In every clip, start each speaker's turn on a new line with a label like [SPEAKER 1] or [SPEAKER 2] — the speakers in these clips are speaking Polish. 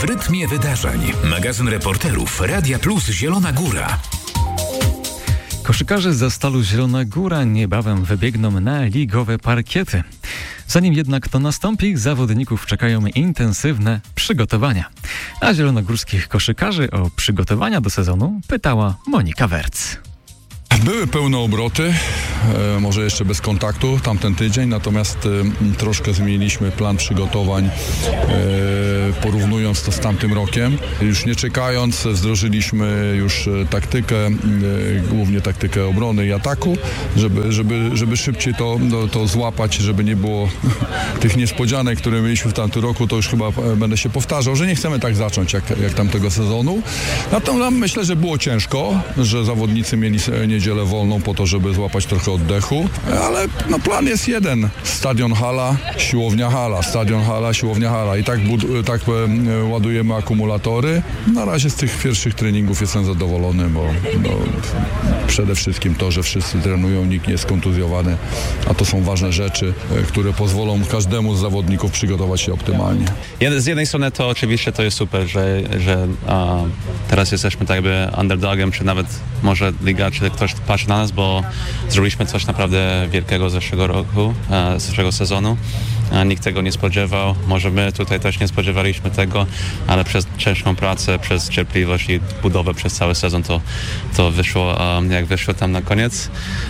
[SPEAKER 1] W rytmie wydarzeń. Magazyn reporterów Radia Plus Zielona Góra.
[SPEAKER 2] Koszykarze z Zastalu Zielona Góra niebawem wybiegną na ligowe parkiety. Zanim jednak to nastąpi, zawodników czekają intensywne przygotowania. A zielonogórskich koszykarzy o przygotowania do sezonu pytała Monika Werc.
[SPEAKER 3] Były pełne obroty, może jeszcze bez kontaktu tamten tydzień, natomiast troszkę zmieniliśmy plan przygotowań, porównując to z tamtym rokiem. Już nie czekając, wdrożyliśmy już taktykę, głównie taktykę obrony i ataku, żeby szybciej to złapać, żeby nie było tych niespodzianek, które mieliśmy w tamtym roku. To już chyba będę się powtarzał, że nie chcemy tak zacząć jak tamtego sezonu. Natomiast myślę, że było ciężko, że zawodnicy mieli niedzielę wolną po to, żeby złapać trochę oddechu, ale plan jest jeden. Stadion hala, siłownia hala, stadion hala, siłownia hala i tak ładujemy akumulatory. Na razie z tych pierwszych treningów jestem zadowolony, bo przede wszystkim to, że wszyscy trenują, nikt nie jest kontuzjowany, a to są ważne rzeczy, które pozwolą każdemu z zawodników przygotować się optymalnie.
[SPEAKER 4] Z jednej strony to oczywiście to jest super, że teraz jesteśmy tak jakby underdogiem, czy nawet może liga, czy ktoś patrzy na nas, bo zrobiliśmy coś naprawdę wielkiego zeszłego sezonu. Nikt tego nie spodziewał. Może my tutaj też nie spodziewaliśmy tego, ale przez ciężką pracę, przez cierpliwość i budowę przez cały sezon to wyszło, jak wyszło tam na koniec.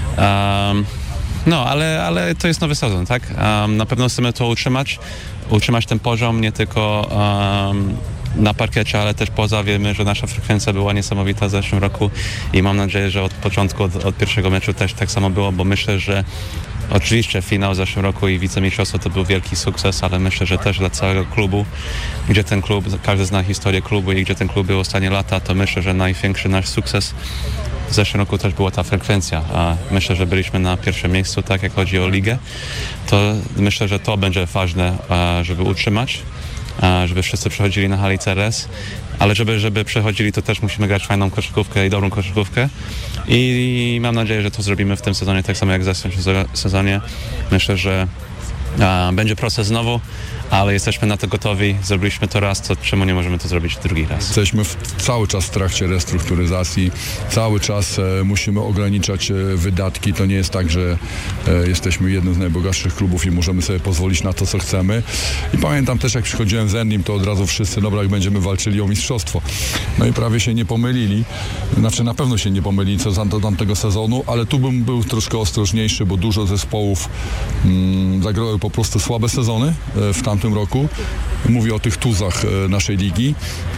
[SPEAKER 4] Ale to jest nowy sezon, tak? Na pewno chcemy to utrzymać ten poziom, nie tylko na parkiecie, ale też poza. Wiemy, że nasza frekwencja była niesamowita w zeszłym roku i mam nadzieję, że od początku, od pierwszego meczu też tak samo było, bo myślę, że oczywiście finał w zeszłym roku i wicemistrzostwo to był wielki sukces, ale myślę, że też dla całego klubu, gdzie ten klub, każdy zna historię klubu i gdzie ten klub był ostatnie lata, to myślę, że największy nasz sukces w zeszłym roku też była ta frekwencja. Myślę, że byliśmy na pierwszym miejscu, tak jak chodzi o ligę. To myślę, że to będzie ważne, żeby utrzymać, żeby wszyscy przechodzili na hali CRS, ale żeby przechodzili, to też musimy grać fajną koszykówkę i dobrą koszykówkę i mam nadzieję, że to zrobimy w tym sezonie tak samo jak w zeszłym sezonie. Myślę, że będzie proces znowu, ale jesteśmy na to gotowi, zrobiliśmy to raz, to czemu nie możemy to zrobić drugi raz?
[SPEAKER 3] Jesteśmy cały czas w trakcie restrukturyzacji, cały czas musimy ograniczać wydatki. To nie jest tak, że jesteśmy jednym z najbogatszych klubów i możemy sobie pozwolić na to, co chcemy. I pamiętam też, jak przychodziłem z Endim, to od razu wszyscy, jak będziemy walczyli o mistrzostwo. No i prawie się nie pomylili, na pewno się nie pomylili co do tamtego sezonu, ale tu bym był troszkę ostrożniejszy, bo dużo zespołów zagrały po prostu słabe sezony w tamtym roku. Mówię o tych tuzach naszej ligi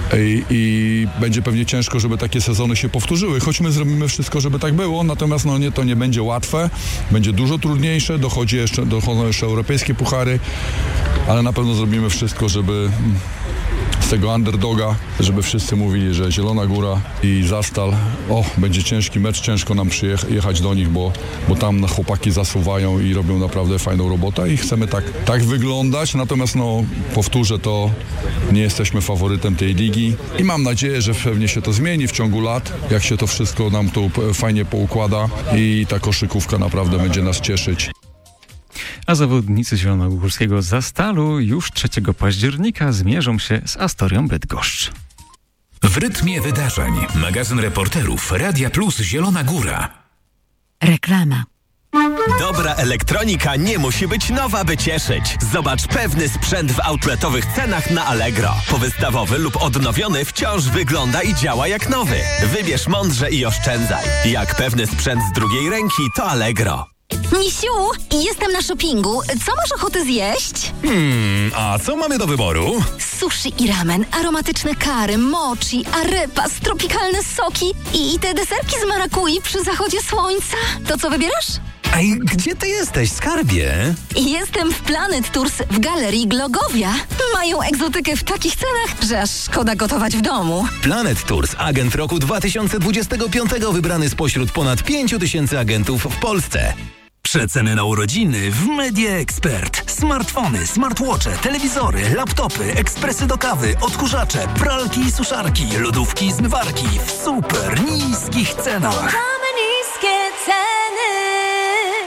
[SPEAKER 3] i będzie pewnie ciężko, żeby takie sezony się powtórzyły, choć my zrobimy wszystko, żeby tak było, natomiast to nie będzie łatwe, będzie dużo trudniejsze, dochodzą jeszcze europejskie puchary, ale na pewno zrobimy wszystko, żeby z tego underdoga, żeby wszyscy mówili, że Zielona Góra i Zastal, będzie ciężki mecz, ciężko nam przyjechać do nich, bo tam chłopaki zasuwają i robią naprawdę fajną robotę i chcemy tak wyglądać, natomiast powtórzę to, nie jesteśmy faworytem tej ligi i mam nadzieję, że pewnie się to zmieni w ciągu lat, jak się to wszystko nam tu fajnie poukłada i ta koszykówka naprawdę będzie nas cieszyć.
[SPEAKER 2] A zawodnicy zielonogórskiego Zastalu już 3 października zmierzą się z Astorią Bydgoszcz.
[SPEAKER 1] W rytmie wydarzeń. Magazyn reporterów Radia Plus Zielona Góra.
[SPEAKER 5] Reklama.
[SPEAKER 6] Dobra elektronika nie musi być nowa, by cieszyć. Zobacz pewny sprzęt w outletowych cenach na Allegro. Powystawowy lub odnowiony wciąż wygląda i działa jak nowy. Wybierz mądrze i oszczędzaj. Jak pewny sprzęt z drugiej ręki, to Allegro.
[SPEAKER 5] Misiu, jestem na shoppingu. Co masz ochotę zjeść?
[SPEAKER 1] A co mamy do wyboru?
[SPEAKER 5] Sushi i ramen, aromatyczne kary, mochi, arepas, tropikalne soki i te deserki z marakui przy zachodzie słońca. To co wybierasz?
[SPEAKER 1] Ej, gdzie ty jesteś, skarbie?
[SPEAKER 5] Jestem w Planet Tours w Galerii Glogowia. Mają egzotykę w takich cenach, że aż szkoda gotować w domu.
[SPEAKER 1] Planet Tours, agent roku 2025, wybrany spośród ponad 5000 agentów w Polsce. Przeceny na urodziny w Media Expert. Smartfony, smartwatche, telewizory, laptopy, ekspresy do kawy, odkurzacze, pralki i suszarki, lodówki i zmywarki w super niskich cenach.
[SPEAKER 5] Same niskie ceny.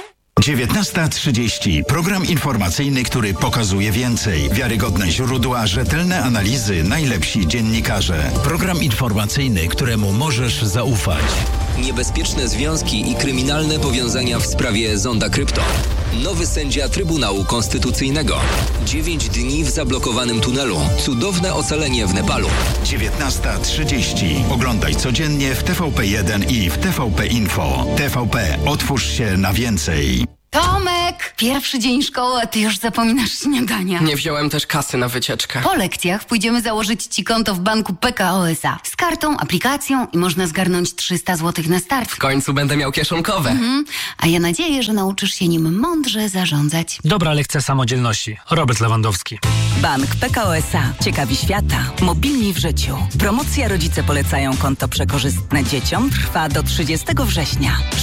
[SPEAKER 7] 19:30. Program informacyjny, który pokazuje więcej. Wiarygodne źródła, rzetelne analizy, najlepsi dziennikarze. Program informacyjny, któremu możesz zaufać.
[SPEAKER 8] Niebezpieczne związki i kryminalne powiązania w sprawie Zonda Krypto. Nowy sędzia Trybunału Konstytucyjnego. 9 dni w zablokowanym tunelu. Cudowne ocalenie w Nepalu.
[SPEAKER 7] 19:30. Oglądaj codziennie w TVP1 i w TVP Info. TVP. Otwórz się na więcej.
[SPEAKER 5] Tomek! Pierwszy dzień szkoły, a ty już zapominasz śniadania.
[SPEAKER 9] Nie wziąłem też kasy na wycieczkę.
[SPEAKER 5] Po lekcjach pójdziemy założyć ci konto w banku PKO SA. Z kartą, aplikacją i można zgarnąć 300 zł na start.
[SPEAKER 9] W końcu będę miał kieszonkowe.
[SPEAKER 5] A ja nadzieję, że nauczysz się nim mądrze zarządzać.
[SPEAKER 10] Dobra lekcja samodzielności. Robert Lewandowski.
[SPEAKER 11] Bank PKO SA. Ciekawi świata. Mobilni w życiu. Promocja Rodzice polecają konto przekorzystne dzieciom trwa do 30 września.